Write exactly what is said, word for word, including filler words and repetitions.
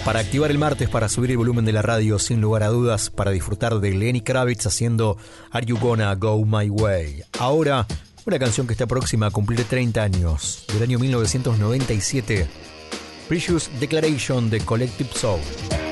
Para activar el martes, para subir el volumen de la radio, sin lugar a dudas, para disfrutar de Lenny Kravitz haciendo Are You Gonna Go My Way. Ahora, una canción que está próxima a cumplir treinta años, del año mil novecientos noventa y siete, Precious Declaration de Collective Soul.